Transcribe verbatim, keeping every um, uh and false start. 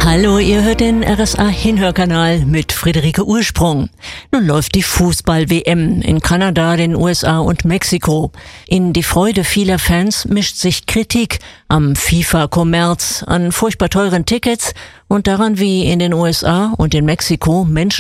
Hallo, ihr hört den R S A-Hinhörkanal mit Friederike Ursprung. Nun läuft die Fußball-W M in Kanada, den U S A und Mexiko. In die Freude vieler Fans mischt sich Kritik am FIFA-Kommerz, an furchtbar teuren Tickets und daran, wie in den U S A und in Mexiko Menschen